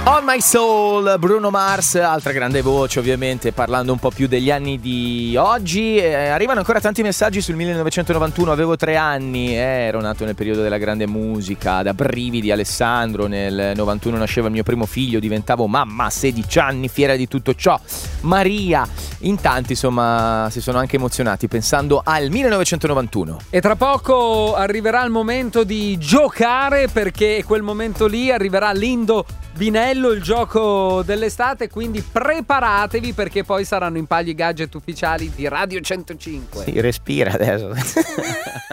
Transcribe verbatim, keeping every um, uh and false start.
On My Soul, Bruno Mars, altra grande voce ovviamente, parlando un po' più degli anni di oggi. Eh, arrivano ancora tanti messaggi sul millenovecentonovantuno, avevo tre anni, eh, ero nato nel periodo della grande musica, da brividi Alessandro, nel novantuno nasceva il mio primo figlio, diventavo mamma a sedici anni, fiera di tutto ciò. Maria, in tanti insomma si sono anche emozionati pensando al millenovecentonovantuno. E tra poco arriverà il momento di giocare, perché quel momento lì arriverà l'Indo Vinello, il gioco dell'estate, quindi preparatevi perché poi saranno in palio i gadget ufficiali di Radio centocinque. Sì, respira adesso.